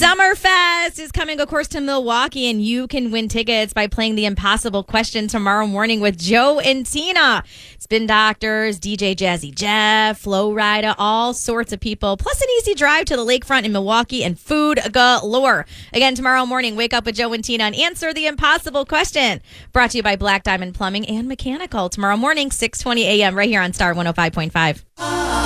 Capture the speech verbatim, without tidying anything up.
Summerfest is coming, of course, to Milwaukee, and you can win tickets by playing the impossible question tomorrow morning with Joe and Tina. Spin Doctors, D J Jazzy Jeff, Flo Rida, all sorts of people, plus an easy drive to the lakefront in Milwaukee and food galore. Again, tomorrow morning, wake up with Joe and Tina and answer the impossible question. Brought to you by Black Diamond Plumbing and Mechanical. Tomorrow morning, six twenty a.m. right here on Star one oh five point five.